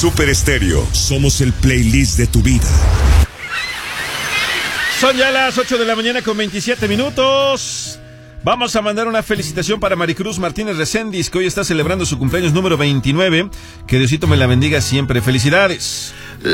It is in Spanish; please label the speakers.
Speaker 1: Super Estéreo. Somos el playlist de tu vida.
Speaker 2: Son ya las 8 de la mañana con 27 minutos. Vamos a mandar una felicitación para Maricruz Martínez Reséndiz, que hoy está celebrando su cumpleaños número 29. Que Diosito me la bendiga siempre. Felicidades.